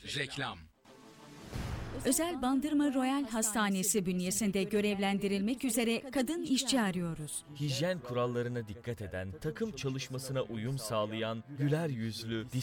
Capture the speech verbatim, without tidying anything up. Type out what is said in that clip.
Reklam. Özel Bandırma Royal Hastanesi bünyesinde görevlendirilmek üzere kadın işçi arıyoruz. Hijyen kurallarına dikkat eden, takım çalışmasına uyum sağlayan, güler yüzlü,